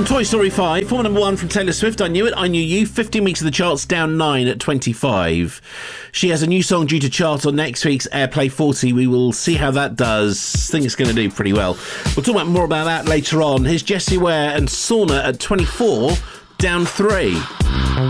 From Toy Story 5, former number 1 from Taylor Swift, I Knew It, I Knew You, 15 weeks of the charts, down 9 at 25. She has a new song due to chart on next week's Airplay 40. We will see how that does. I think it's going to do pretty well. We'll talk more about that later on. Here's Jessie Ware and Sauna at 24, down 3.